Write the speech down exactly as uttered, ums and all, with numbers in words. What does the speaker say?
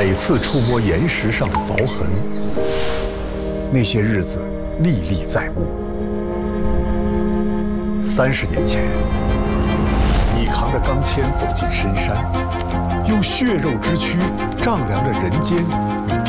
每次触摸岩石上的凿痕，那些日子历历在目。三十年前，你扛着钢钎走进深山，用血肉之躯丈量着人间与